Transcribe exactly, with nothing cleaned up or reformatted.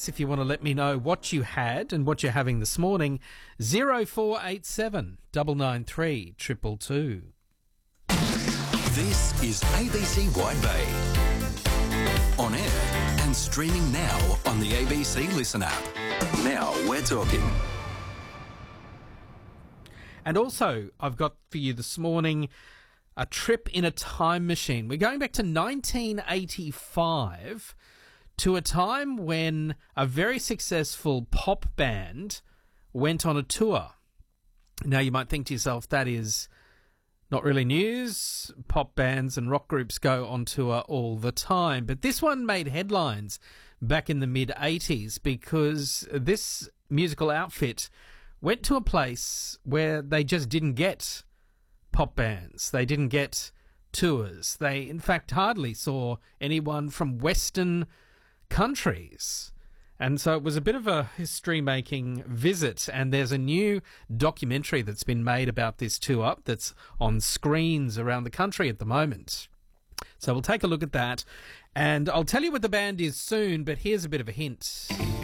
us if you want to let me know what you had and what you're having this morning. zero four eight seven nine nine three two two two. This is A B C Wide Bay. On air and streaming now on the A B C Listen app. Now we're talking. And also, I've got for you this morning a trip in a time machine. We're going back to nineteen eighty-five to a time when a very successful pop band went on a tour. Now, you might think to yourself, that is not really news. Pop bands and rock groups go on tour all the time. But this one made headlines back in the mid-eighties because this musical outfit went to a place where they just didn't get pop bands. They didn't get tours. They, in fact, hardly saw anyone from Western countries. And so it was a bit of a history-making visit, and there's a new documentary that's been made about this tour that's on screens around the country at the moment. So we'll take a look at that, and I'll tell you what the band is soon, but here's a bit of a hint.